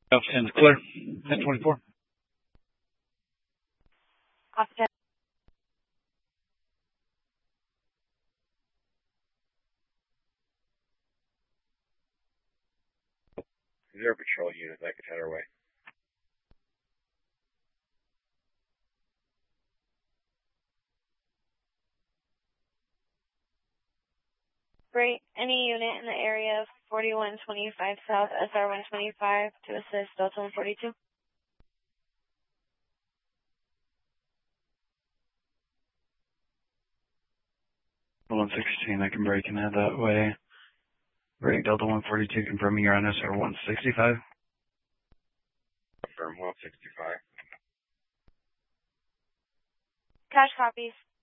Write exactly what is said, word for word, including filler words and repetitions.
Alpha ten is clear. ten twenty-four. Alpha ten. Zero patrol unit, that could head our way. Great. Any unit in the area of forty-one twenty-five South S R one twenty-five to assist Delta one forty-two? one sixteen, I can break and head that way. Break Delta one forty-two, confirming you're on S R one sixty-five. Confirm one sixty-five. Cash copies.